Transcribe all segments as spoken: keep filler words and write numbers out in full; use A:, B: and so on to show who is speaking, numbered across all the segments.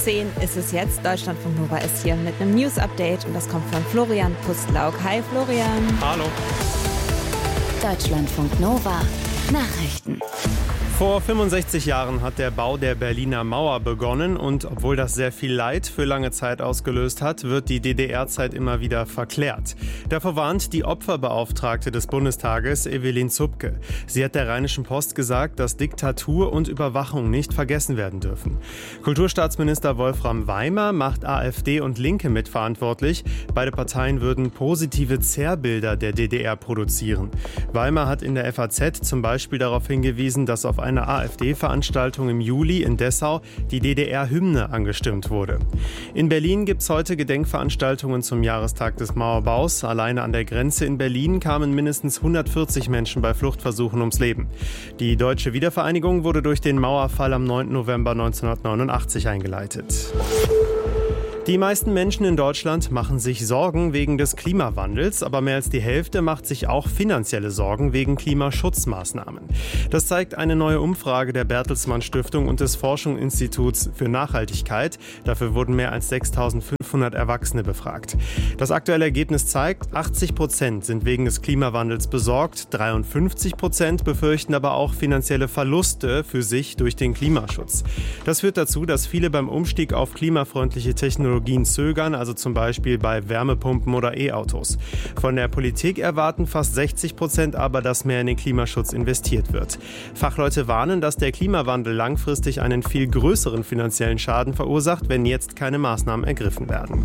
A: zehn ist es jetzt. Deutschlandfunk Nova ist hier mit einem News-Update und das kommt von Florian Pustlauk. Hi Florian.
B: Hallo.
C: Deutschlandfunk Nova Nachrichten.
B: Vor fünfundsechzig Jahren hat der Bau der Berliner Mauer begonnen und obwohl das sehr viel Leid für lange Zeit ausgelöst hat, wird die D D R-Zeit immer wieder verklärt. Davor warnt die Opferbeauftragte des Bundestages, Evelyn Zupke. Sie hat der Rheinischen Post gesagt, dass Diktatur und Überwachung nicht vergessen werden dürfen. Kulturstaatsminister Wolfram Weimer macht AfD und Linke mitverantwortlich. Beide Parteien würden positive Zerrbilder der D D R produzieren. Weimer hat in der F A Z zum Beispiel darauf hingewiesen, dass auf einer AfD-Veranstaltung im Juli in Dessau die D D R-Hymne angestimmt wurde. In Berlin gibt es heute Gedenkveranstaltungen zum Jahrestag des Mauerbaus. Alleine an der Grenze in Berlin kamen mindestens hundertvierzig Menschen bei Fluchtversuchen ums Leben. Die deutsche Wiedervereinigung wurde durch den Mauerfall am neunten November neunzehnhundertneunundachtzig eingeleitet. Die meisten Menschen in Deutschland machen sich Sorgen wegen des Klimawandels, aber mehr als die Hälfte macht sich auch finanzielle Sorgen wegen Klimaschutzmaßnahmen. Das zeigt eine neue Umfrage der Bertelsmann Stiftung und des Forschungsinstituts für Nachhaltigkeit. Dafür wurden mehr als sechstausendfünfhundert Erwachsene befragt. Das aktuelle Ergebnis zeigt, achtzig Prozent sind wegen des Klimawandels besorgt, dreiundfünfzig Prozent befürchten aber auch finanzielle Verluste für sich durch den Klimaschutz. Das führt dazu, dass viele beim Umstieg auf klimafreundliche Technologien zögern, also zum Beispiel bei Wärmepumpen oder E-Autos. Von der Politik erwarten fast sechzig Prozent aber, dass mehr in den Klimaschutz investiert wird. Fachleute warnen, dass der Klimawandel langfristig einen viel größeren finanziellen Schaden verursacht, wenn jetzt keine Maßnahmen ergriffen werden.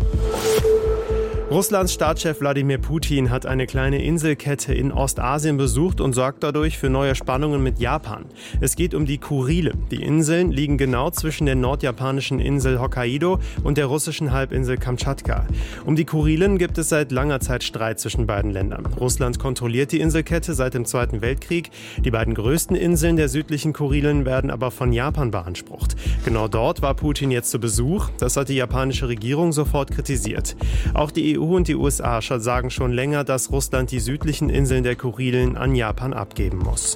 B: Russlands Staatschef Wladimir Putin hat eine kleine Inselkette in Ostasien besucht und sorgt dadurch für neue Spannungen mit Japan. Es geht um die Kurilen. Die Inseln liegen genau zwischen der nordjapanischen Insel Hokkaido und der russischen Halbinsel Kamtschatka. Um die Kurilen gibt es seit langer Zeit Streit zwischen beiden Ländern. Russland kontrolliert die Inselkette seit dem Zweiten Weltkrieg. Die beiden größten Inseln der südlichen Kurilen werden aber von Japan beansprucht. Genau dort war Putin jetzt zu Besuch. Das hat die japanische Regierung sofort kritisiert. Auch die E U und die U S A sagen schon länger, dass Russland die südlichen Inseln der Kurilen an Japan abgeben muss.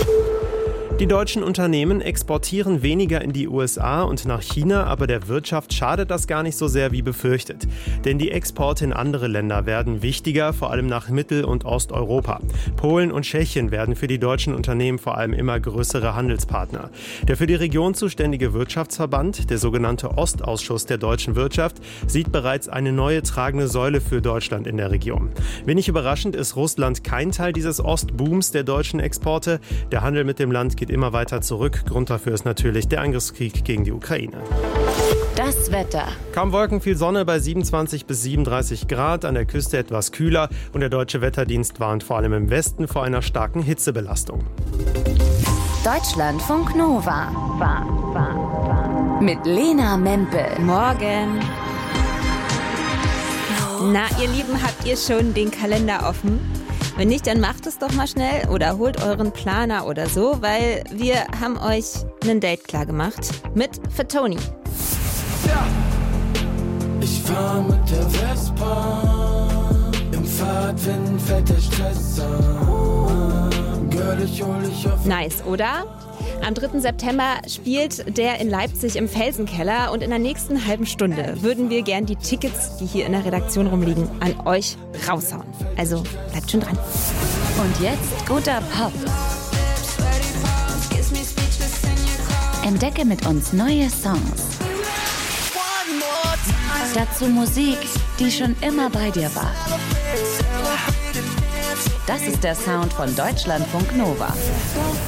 B: Die deutschen Unternehmen exportieren weniger in die U S A und nach China, aber der Wirtschaft schadet das gar nicht so sehr wie befürchtet. Denn die Exporte in andere Länder werden wichtiger, vor allem nach Mittel- und Osteuropa. Polen und Tschechien werden für die deutschen Unternehmen vor allem immer größere Handelspartner. Der für die Region zuständige Wirtschaftsverband, der sogenannte Ostausschuss der deutschen Wirtschaft, sieht bereits eine neue tragende Säule für Deutschland in der Region. Wenig überraschend ist Russland kein Teil dieses Ostbooms der deutschen Exporte. Der Handel mit dem Land geht immer weiter zurück. Grund dafür ist natürlich der Angriffskrieg gegen die Ukraine.
C: Das Wetter.
B: Kaum Wolken, viel Sonne bei siebenundzwanzig bis siebenunddreißig Grad, an der Küste etwas kühler und der Deutsche Wetterdienst warnt vor allem im Westen vor einer starken Hitzebelastung.
C: Deutschlandfunk Nova. War, war, war. Mit Lena Mempel.
A: Morgen. Na, ihr Lieben, habt ihr schon den Kalender offen? Wenn nicht, dann macht es doch mal schnell oder holt euren Planer oder so, weil wir haben euch ein Date klar gemacht mit Fatoni.
D: Ja. Ich fahr mit der Vespa, im Fahrtwind fällt der Stress an. Girl, ich hol dich auf.
A: Nice, oder? Am dritten September spielt der in Leipzig im Felsenkeller und in der nächsten halben Stunde würden wir gern die Tickets, die hier in der Redaktion rumliegen, an euch raushauen. Also bleibt schön dran.
C: Und jetzt guter Pop. Entdecke mit uns neue Songs. Dazu Musik, die schon immer bei dir war. Das ist der Sound von Deutschlandfunk Nova.